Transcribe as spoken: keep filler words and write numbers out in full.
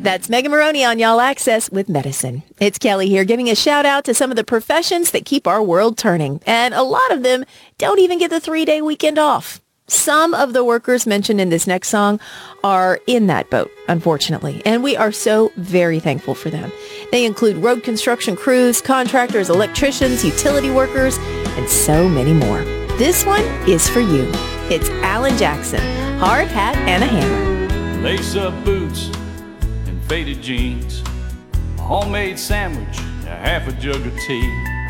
That's Megan Maroney on Y'all Access with Medicine. It's Kelly here giving a shout out to some of the professions that keep our world turning. And a lot of them don't even get the three-day weekend off. Some of the workers mentioned in this next song are in that boat, unfortunately. And we are so very thankful for them. They include road construction crews, contractors, electricians, utility workers, and so many more. This one is for you. It's Alan Jackson, Hard Hat and a Hammer. Lace-up boots and faded jeans, a homemade sandwich, a half a jug of tea.